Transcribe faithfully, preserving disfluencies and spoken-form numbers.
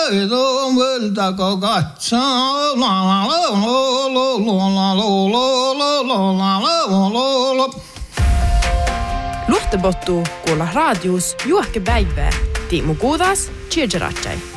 löytö multako katsaa. La la la la la la la la la. Luhtebottu kuulla radius juohke päivää. Tiimu Kuudas, Tjirjaratsai.